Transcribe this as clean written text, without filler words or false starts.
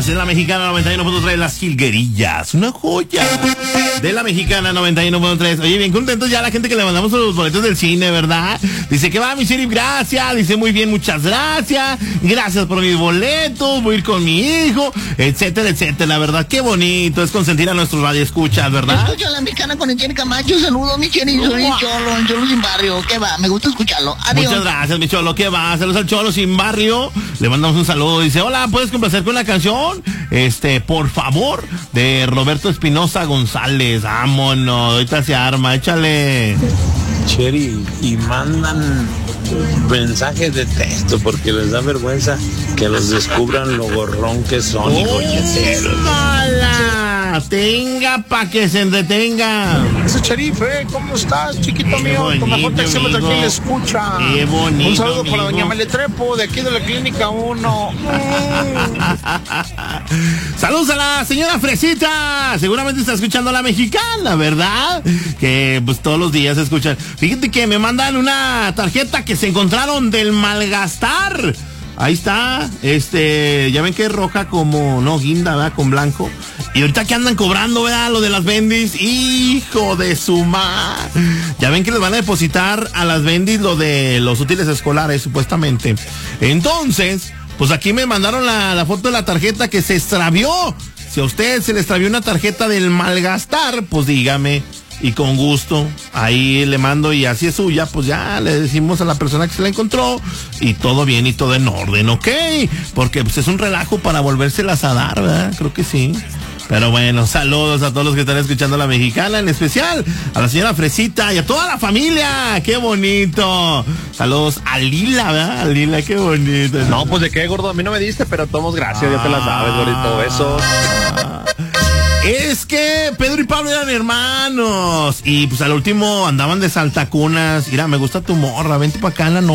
más en la Mexicana 91.3, Las Jilguerillas, una joya de la Mexicana 91.3. Oye, bien contentos ya la gente que le mandamos los boletos del cine, ¿verdad? Dice que va, mi Sheriff, gracias. Dice muy bien, muchas gracias. Gracias por mis boletos, voy a ir con mi hijo, etcétera, etcétera. La verdad, qué bonito es consentir a nuestros radioescuchas, ¿verdad? Escucho a la Mexicana con el Jenny Camacho. Saludos, mi Jenny. Soy Cholo sin barrio. ¿Qué va? Me gusta escucharlo. Adiós. Muchas gracias, mi Cholo. ¿Qué va? Saludos al Cholo sin barrio. Le mandamos un saludo. Dice, hola, ¿puedes complacer con la canción? Por favor, de Roberto Espinosa González. Vámonos, ahorita se arma, échale. Cheri, y mandan mensajes de texto porque les da vergüenza que los descubran lo gorrón que son y golleteros. ¡Hola! Tenga pa' que se entretenga. Ese Sheriff, ¿cómo estás, chiquito Qué mío? Con mejor bonito, te amigo. aquí le escucha. Qué bonito, Un saludo para amigo. doña Meletrepo, de aquí de la Clínica 1. Saludos a la señora Fresita. Seguramente está escuchando a la Mexicana, ¿verdad? Que pues todos los días escuchan. Fíjate que me mandan una tarjeta que se encontraron del malgastar. Ahí está, ya ven que es roja como, no, guinda, ¿verdad? Con blanco. Y ahorita que andan cobrando, ¿verdad? Lo de las bendis, hijo de su madre. Ya ven que les van a depositar a las bendis lo de los útiles escolares, supuestamente. Entonces, pues aquí me mandaron la foto de la tarjeta que se extravió. Si a usted se le extravió una tarjeta del malgastar, pues dígame. Y con gusto, ahí le mando y así es suya, pues ya le decimos a la persona que se la encontró y todo bien y todo en orden, ¿ok? Porque pues es un relajo para volvérselas a dar, ¿verdad? Creo que sí. Pero bueno, saludos a todos los que están escuchando La Mexicana, en especial a la señora Fresita y a toda la familia. ¡Qué bonito! Saludos a Lila, ¿verdad? A Lila, qué bonito. No, pues de qué, gordo, a mí no me diste, pero tomos gracias, ya te la sabes, gordito, besos. Es que Pedro y Pablo eran hermanos y pues al último andaban de saltacunas. Mira, me gusta tu morra, vente para acá en la noche.